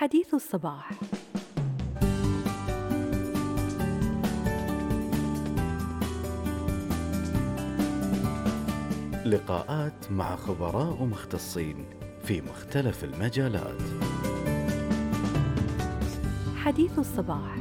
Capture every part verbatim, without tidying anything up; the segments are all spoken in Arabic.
حديث الصباح. لقاءات مع خبراء مختصين في مختلف المجالات. حديث الصباح.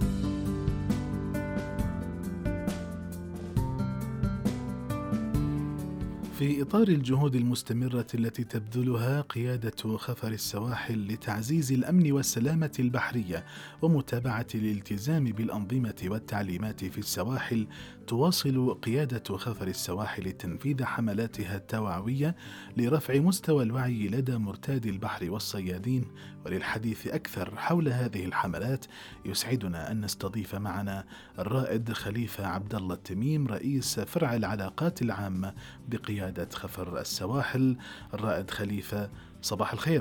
في إطار الجهود المستمرة التي تبذلها قيادة خفر السواحل لتعزيز الأمن والسلامة البحرية ومتابعة الالتزام بالأنظمة والتعليمات في السواحل، تواصل قيادة خفر السواحل تنفيذ حملاتها التوعوية لرفع مستوى الوعي لدى مرتادي البحر والصيادين. وللحديث أكثر حول هذه الحملات يسعدنا أن نستضيف معنا الرائد خليفة عبد الله التميم، رئيس فرع العلاقات العامة بقيادة خفر السواحل. الرائد خليفة، صباح الخير.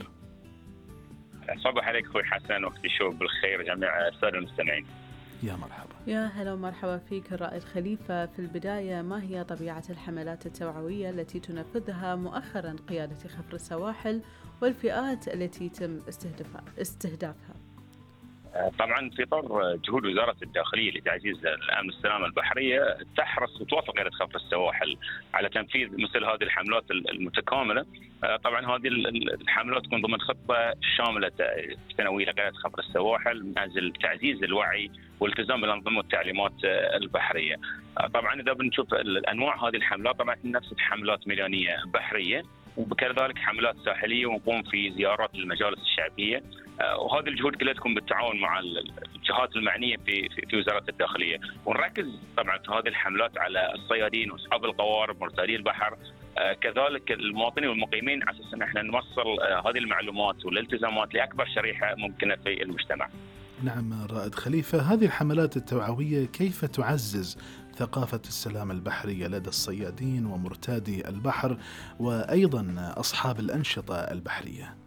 صباح عليك أخوي حسن، وقت الشوق بالخير جميع السادة المستمعين. يا مرحبا. يا هلا ومرحبا فيك الرائد خليفة. في البداية، ما هي طبيعة الحملات التوعوية التي تنفذها مؤخرا قيادة خفر السواحل والفئات التي يتم استهدافها؟ طبعا في اطار جهود وزاره الداخليه لتعزيز الامن والسلامه البحريه، تحرص وتوافق قياده خفر السواحل على تنفيذ مثل هذه الحملات المتكامله. طبعا هذه الحملات تكون ضمن خطه شامله سنويه لقياده خفر السواحل من اجل تعزيز الوعي والالتزام بالانظمه والتعليمات البحريه. طبعا اذا بنشوف انواع هذه الحملات، طبعا نفس حملات ميدانيه بحريه وكذلك حملات ساحليه، ونقوم في زيارات للمجالس الشعبيه، وهذه الجهود كلها تكون بالتعاون مع الجهات المعنيه في في وزاره الداخليه. ونركز طبعا في هذه الحملات على الصيادين واصحاب القوارب مرتادي البحر، كذلك المواطنين والمقيمين، على اساس ان احنا نوصل هذه المعلومات والالتزامات لاكبر شريحه ممكنه في المجتمع. نعم رائد خليفة، هذه الحملات التوعوية كيف تعزز ثقافة السلام البحرية لدى الصيادين ومرتادي البحر وأيضا أصحاب الأنشطة البحرية؟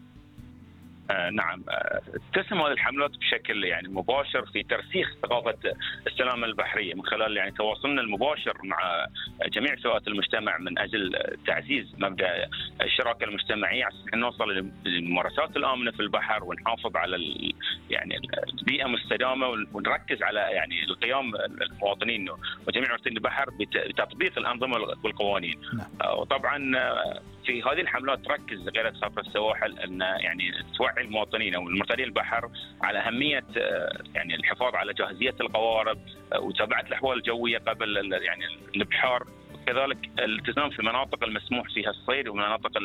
آه نعم، آه تسهم هذه الحملات بشكل يعني مباشر في ترسيخ ثقافة السلامة البحرية من خلال يعني تواصلنا المباشر مع جميع فئات المجتمع من أجل تعزيز مبدأ الشراكة المجتمعية، عشان نوصل للممارسات الآمنة في البحر ونحافظ على يعني البيئة مستدامة، ونركز على يعني القيام المواطنين وجميع مرتادي البحر بتطبيق الأنظمة والقوانين. آه وطبعا في هذه الحملات تركز قيادة خفر السواحل أن يعني توعي المواطنين او المرتادي البحر على اهميه يعني الحفاظ على جاهزيه القوارب ومتابعه الاحوال الجويه قبل يعني الابحار، وكذلك الالتزام في المناطق المسموح فيها الصيد ومناطق